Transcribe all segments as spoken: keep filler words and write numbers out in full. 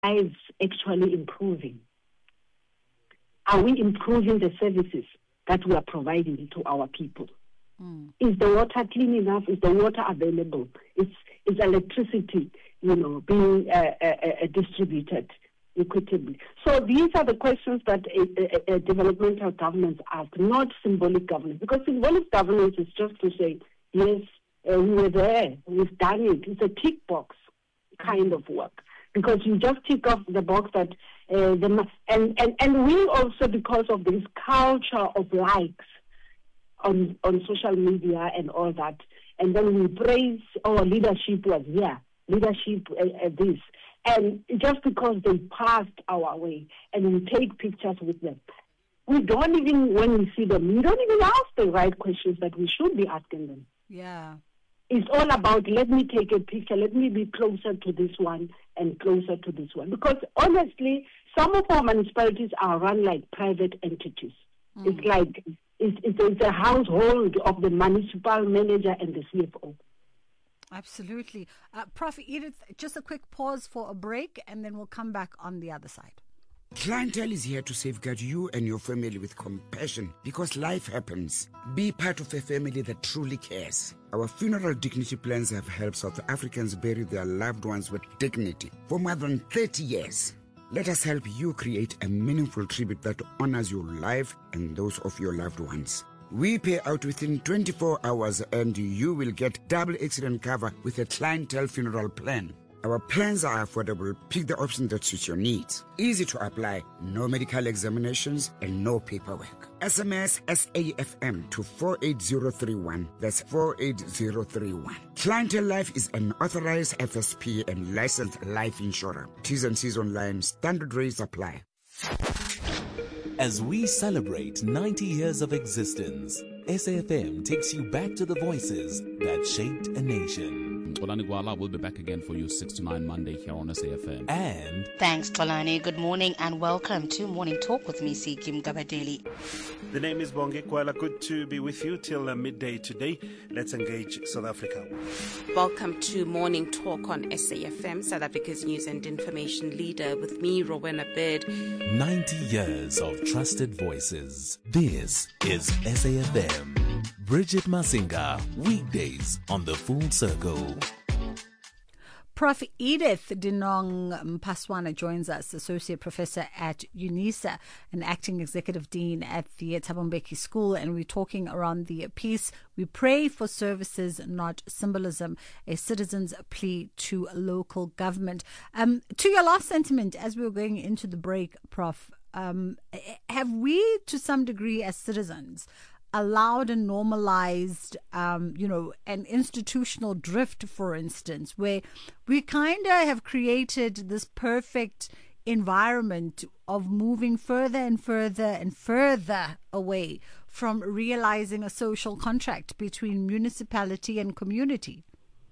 lives actually improving? Are we improving the services that we are providing to our people? Mm. Is the water clean enough? Is the water available? Is is electricity, you know, being uh, uh, uh, distributed equitably? So these are the questions that a, a, a developmental governments ask, not symbolic governance. Because symbolic governance is just to say, yes, uh, we were there, we've done it. It's a tick box kind of work. Because you just tick off the box that, uh, the and, and, and we also, because of this culture of likes on, on social media and all that, and then we praise our leadership was here, leadership uh, uh, this. And just because they passed our way and we take pictures with them, we don't even, when we see them, we don't even ask the right questions that we should be asking them. Yeah. It's all about, let me take a picture, let me be closer to this one and closer to this one. Because honestly, some of our municipalities are run like private entities. Mm. It's like, it's, it's, it's a household of the municipal manager and the C F O. Absolutely. Uh, Professor Edith, just a quick pause for a break and then we'll come back on the other side. Clientele is here to safeguard you and your family with compassion because life happens. Be part of a family that truly cares. Our funeral dignity plans have helped South Africans bury their loved ones with dignity for more than thirty years. Let us help you create a meaningful tribute that honors your life and those of your loved ones. We pay out within twenty-four hours and you will get double accident cover with a clientele funeral plan. Our plans are affordable. Pick the option that suits your needs. Easy to apply, no medical examinations and no paperwork. S M S S A F M to four eight zero three one. That's four eight zero three one. Clientele Life is an authorized F S P and licensed life insurer. T's and C's online. Standard rates apply. As we celebrate ninety years of existence, S A F M takes you back to the voices that shaped a nation. Tolani Gwala will be back again for you six to nine Monday here on S A F M. And thanks, Tolani. Good morning and welcome to Morning Talk with me, Sikim Gabadeli. The name is Bonge Kwala. Good to be with you till uh, midday today. Let's engage South Africa. Welcome to Morning Talk on S A F M, South Africa's news and information leader, with me, Rowena Bird. ninety years of trusted voices. This is S A F M. Bridget Masinga, weekdays on the Full Circle. Professor Edith Dinong Mpaswana joins us, Associate Professor at UNISA and Acting Executive Dean at the Thabo Mbeki School, and we're talking around the piece, We Pray for Services, Not Symbolism, a citizen's plea to local government. Um, to your last sentiment, as we were going into the break, Prof, um, have we, to some degree as citizens, allowed and normalized, um, you know, an institutional drift, for instance, where we kind of have created this perfect environment of moving further and further and further away from realizing a social contract between municipality and community?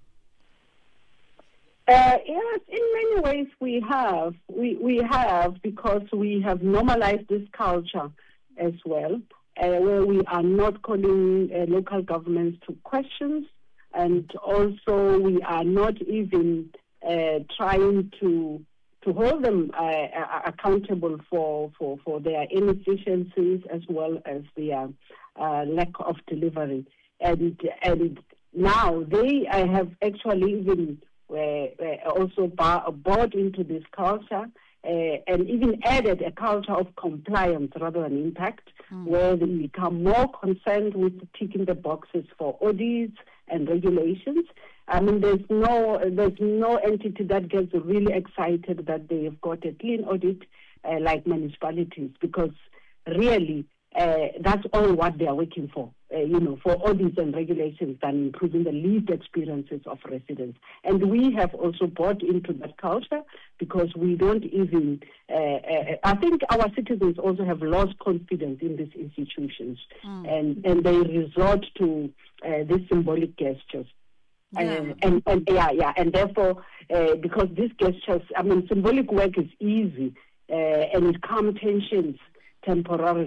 Uh, yes, in many ways we have. We, we have because we have normalized this culture as well. Uh, where we are not calling uh, local governments to questions, and also we are not even uh, trying to to hold them uh, accountable for, for, for their inefficiencies as well as their uh, lack of delivery. And and now they uh, have actually even uh, uh, also bar- bought into this culture. Uh, and even added a culture of compliance rather than impact, mm. where they become more concerned with ticking the boxes for audits and regulations. I mean, there's no there's no entity that gets really excited that they have got a clean audit uh, like municipalities, because really uh, that's all what they are working for, uh, you know, for audits and regulations than improving the lived experiences of residents. And we have also bought into that culture because we don't even, uh, uh, I think our citizens also have lost confidence in these institutions, mm. and, and they resort to uh, these symbolic gestures. Yeah. Uh, and, and yeah, yeah, and therefore, uh, because these gestures, I mean, symbolic work is easy uh, and it calms tensions temporarily.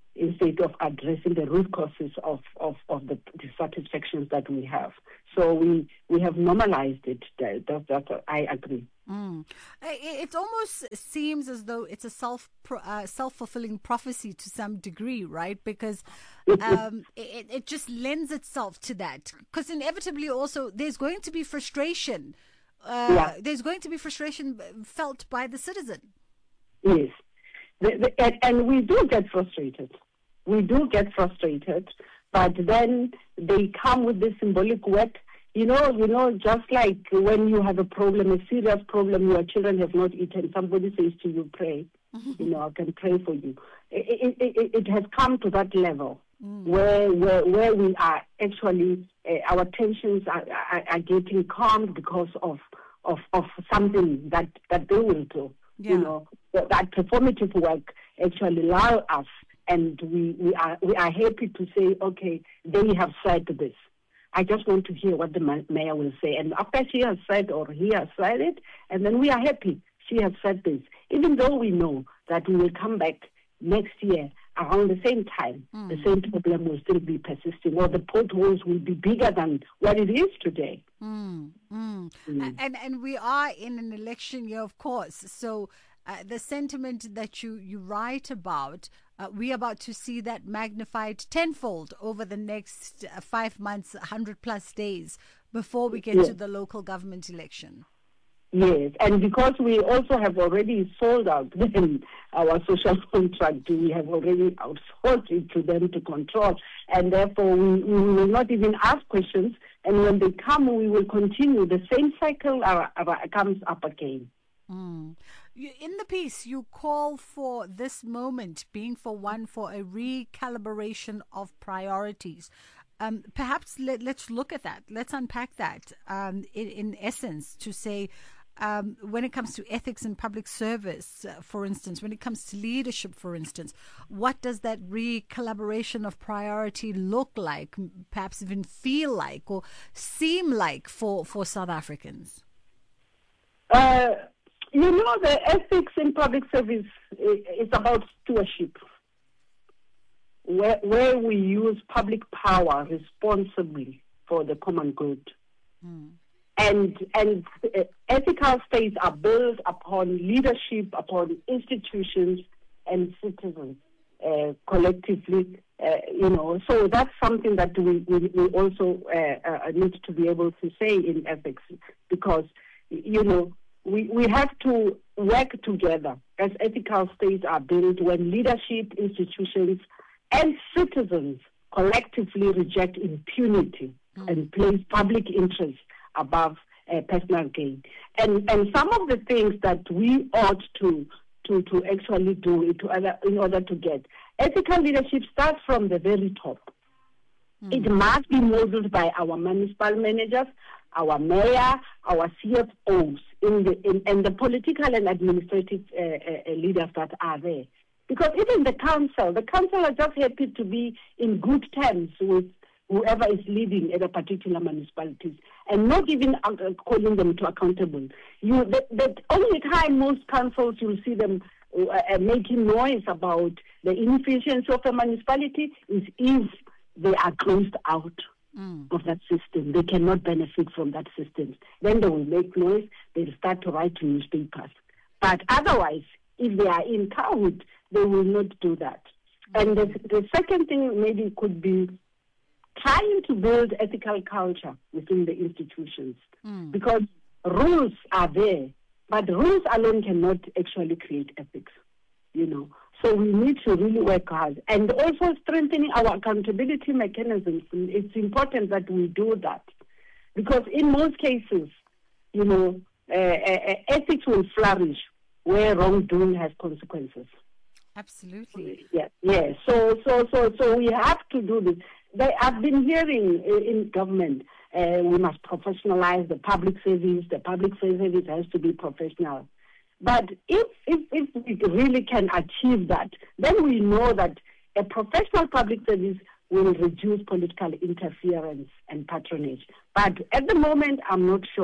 instead of addressing the root causes of, of, of the dissatisfactions that we have. So we we have normalized it. That, that, that I agree. Mm. It almost seems as though it's a self uh, self-fulfilling prophecy to some degree, right? Because um, it, it just lends itself to that. Because inevitably also there's going to be frustration. Uh, yeah. There's going to be frustration felt by the citizen. Yes. The, the, and, and we do get frustrated. We do get frustrated, but then they come with this symbolic work. You know, you know, just like when you have a problem, a serious problem, your children have not eaten, somebody says to you, pray. Mm-hmm. You know, I can pray for you. It, it, it, it has come to that level mm. where, where where we are actually, uh, our tensions are, are, are getting calmed because of, of, of something that, that they will do. Yeah. You know, that performative work actually allow us, and we, we are we are happy to say, okay, they have said this. I just want to hear what the mayor will say. And after she has said or he has said it, and then we are happy she has said this, even though we know that we will come back next year around the same time, mm. the same problem will still be persisting, or the potholes will be bigger than what it is today. Mm. Mm. Mm. And and we are in an election year, of course. So uh, the sentiment that you, you write about, uh, we're about to see that magnified tenfold over the next uh, five months, one hundred plus days before we get yes. to the local government election. Yes, and because we also have already sold out then our social contract, we have already outsourced it to them to control, and therefore we, we will not even ask questions, and when they come, we will continue. The same cycle uh, uh, comes up again. Mm. In the piece, you call for this moment being for one for a recalibration of priorities. Um, perhaps let, let's look at that. Let's unpack that um, in, in essence to say, Um, when it comes to ethics in public service, uh, for instance, when it comes to leadership, for instance, what does that recollaboration of priority look like, perhaps even feel like or seem like for, for South Africans? Uh, you know, the ethics in public service is about stewardship, where, where we use public power responsibly for the common good. Mm. And and uh, ethical states are built upon leadership, upon institutions and citizens uh, collectively, uh, you know. So that's something that we, we, we also uh, uh, need to be able to say in ethics, because, you know, we, we have to work together as ethical states are built when leadership, institutions and citizens collectively reject impunity mm. and place public interest above uh, personal gain. And and some of the things that we ought to to, to actually do it to other, in order to get ethical leadership starts from the very top. Mm. It must be modeled by our municipal managers, our mayor, our C F Os, in the in, and the political and administrative uh, uh, leaders that are there. Because even the council, the council are just happy to be in good terms with whoever is leading at a particular municipalities, and not even uh, calling them to accountable. You, the, the only time most councils you'll see them uh, uh, making noise about the inefficiency of a municipality is if they are closed out mm. of that system. They cannot benefit from that system. Then they will make noise. They'll start to write to newspapers. But otherwise, if they are in cahoots, they will not do that. Mm. And the, the second thing maybe could be trying to build ethical culture within the institutions, mm. because rules are there, but rules alone cannot actually create ethics, you know. So we need to really work hard, and also strengthening our accountability mechanisms. It's important that we do that, because in most cases, you know, uh, uh, ethics will flourish where wrongdoing has consequences. Absolutely. Yeah, yeah. So, so, so, so we have to do this. They, I've been hearing in government, uh, we must professionalize the public service. The public service has to be professional. But if, if, if we really can achieve that, then we know that a professional public service will reduce political interference and patronage. But at the moment, I'm not sure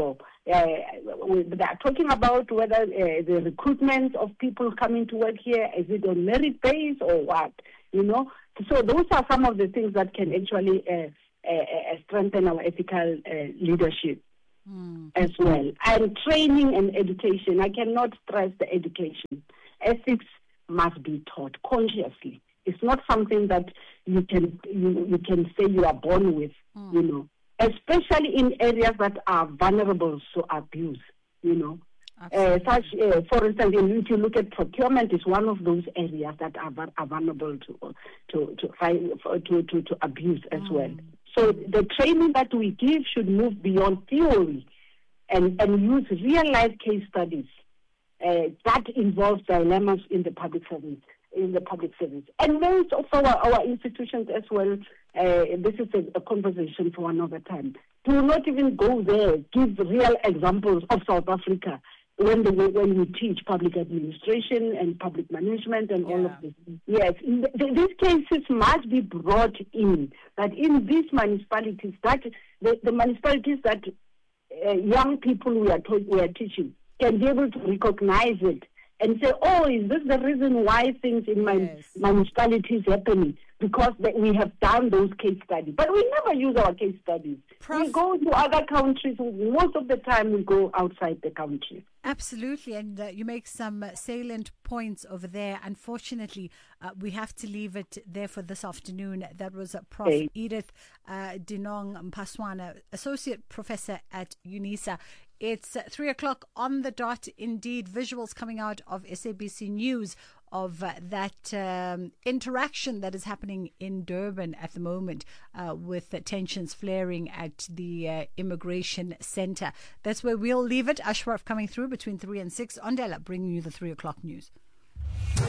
Uh, we, they are talking about whether uh, the recruitment of people coming to work here, is it on merit base or what? You know, so those are some of the things that can actually uh, uh, strengthen our ethical uh, leadership mm. as well. And training and education. I cannot stress the education. Ethics must be taught consciously. It's not something that you can you, you can say you are born with, mm. you know, especially in areas that are vulnerable to abuse, you know. Uh, such, uh, for instance, if you look at procurement, is one of those areas that are, are vulnerable to to to, to to to abuse as mm. well. So the training that we give should move beyond theory and and use real life case studies uh, that involve dilemmas in the public service. in the public service. And most of our, our institutions as well, uh, this is a, a conversation for another time, do not even go there, give real examples of South Africa when they, when we teach public administration and public management and yeah. all of this. Yes, th- these cases must be brought in, that in these municipalities, that the, the municipalities that uh, young people we are, to- we are teaching can be able to recognize it and say, oh, is this the reason why things in my yes. municipality is happening? Because we have done those case studies. But we never use our case studies. Prof- we go to other countries. Most of the time we go outside the country. Absolutely. And uh, you make some uh, salient points over there. Unfortunately, uh, we have to leave it there for this afternoon. That was uh, Professor Okay. Edith uh, Dinong Mpaswana, Associate Professor at UNISA. It's uh, three o'clock on the dot. Indeed, visuals coming out of S A B C News of uh, that um, interaction that is happening in Durban at the moment uh, with uh, tensions flaring at the uh, immigration centre. That's where we'll leave it. Ashraf coming through between three and six. Ondela bringing you the three o'clock news.